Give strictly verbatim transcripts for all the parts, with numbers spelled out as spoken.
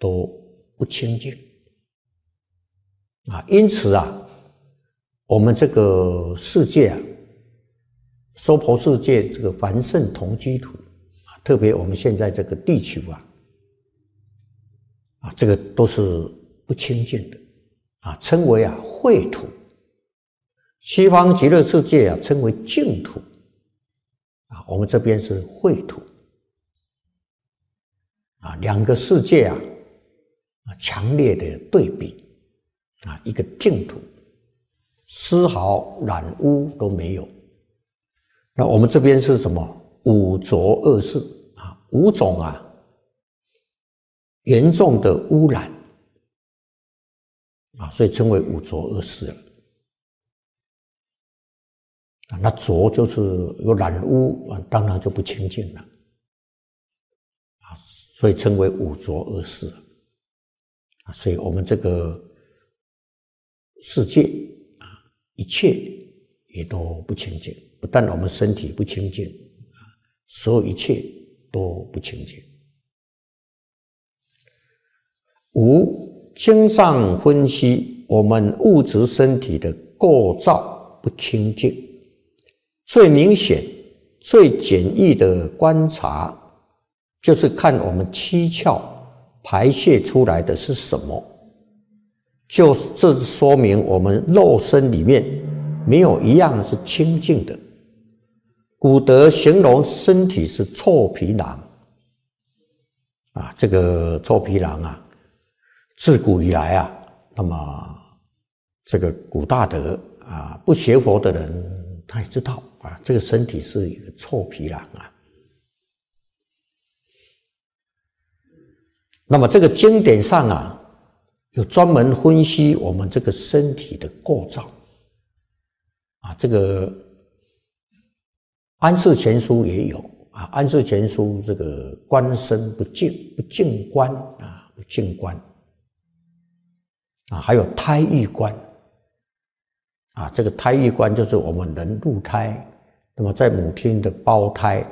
都不清净啊。因此啊，我们这个世界啊，娑婆世界这个凡圣同居土啊，特别我们现在这个地球啊，啊，这个都是不清净的啊，称为啊秽土。西方极乐世界啊，称为净土啊，我们这边是秽土啊，两个世界啊，啊，强烈的对比啊，一个净土，丝毫染污都没有。那我们这边是什么？五浊恶世啊，五种啊严重的污染啊，所以称为五浊恶世了。啊，那浊就是有染污啊，当然就不清净了啊，所以称为五浊恶世啊。所以我们这个世界啊，一切也都不清净，不但我们身体不清净啊，所有一切都不清净。五，经上分析我们物质身体的构造不清净，最明显、最简易的观察，就是看我们七窍排泄出来的是什么。就这说明我们肉身里面没有一样是清净的。古德形容身体是臭皮囊啊，这个臭皮囊啊，自古以来啊，那么这个古大德啊，不学佛的人他也知道啊，这个身体是一个臭皮囊啊。那么这个经典上啊，有专门分析我们这个身体的构造啊，这个安世全书也有啊，安世全书这个观身不净，不净观啊，不净观啊，还有胎育观啊，这个胎育观就是我们人入胎，那么在母亲的胞胎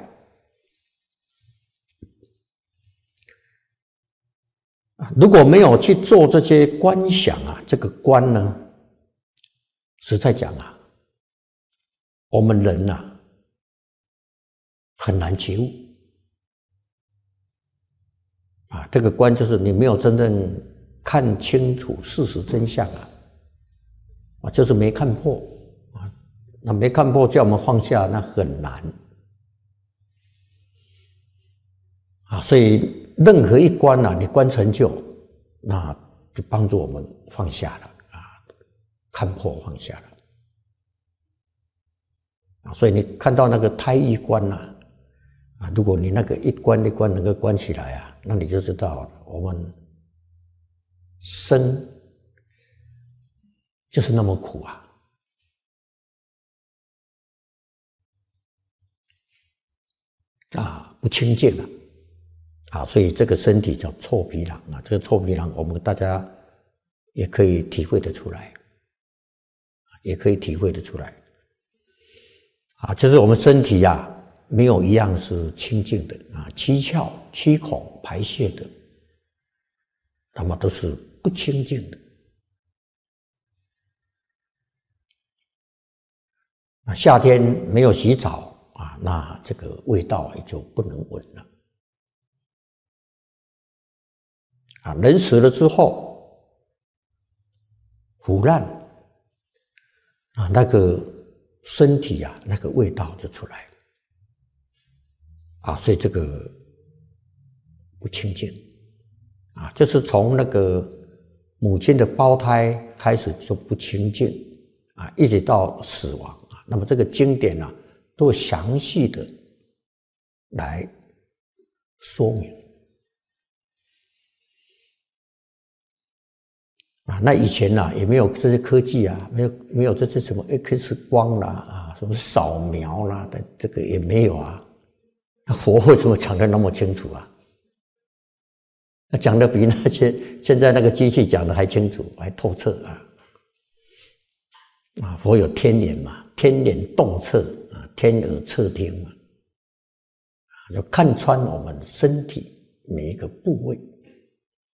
啊，如果没有去做这些观想啊，这个观呢，实在讲啊，我们人啊很难觉悟啊，这个观就是你没有真正看清楚事实真相啊，啊，就是没看破啊，那没看破叫我们放下，那很难啊，所以任何一观啊，你观成就，那就帮助我们放下了啊，看破放下了啊，所以你看到那个胎育观呐。啊，如果你那个一关一关能够关起来啊，那你就知道我们生就是那么苦啊！啊，不清净啊！啊，所以这个身体叫臭皮囊啊，这个臭皮囊我们大家也可以体会得出来，也可以体会得出来。啊，就是我们身体呀、啊。没有一样是清净的啊，七窍、七孔排泄的，那么都是不清净的。那夏天没有洗澡啊，那这个味道也就不能闻了。啊，人死了之后，腐烂啊，那个身体啊，那个味道就出来了。啊，所以这个不清净啊，就是从那个母亲的胞胎开始就不清净啊，一直到死亡啊。那么这个经典啊，都详细的来说明啊。那以前呢、啊，也没有这些科技啊，没有没有这些什么 X 光啦啊，什么扫描啦的，这个也没有啊。佛为什么讲得那么清楚啊？那讲得比那些现在那个机器讲得还清楚，还透彻啊！啊，佛有天眼嘛，天眼洞彻啊，天耳彻听嘛，啊，就看穿我们身体每一个部位